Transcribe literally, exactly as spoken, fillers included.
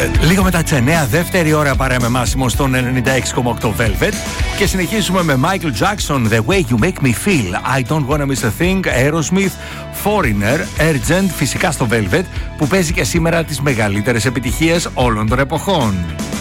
Λίγο μετά τις εννιά, δεύτερη ώρα παρέα με Μάσιμο στον ενενήντα έξι κόμμα οκτώ Velvet. Και συνεχίζουμε με Michael Jackson, The Way You Make Me Feel, I Don't Wanna Miss a Thing, Aerosmith, Foreigner, Urgent, φυσικά στο Velvet, που παίζει και σήμερα τις μεγαλύτερες επιτυχίες όλων των εποχών.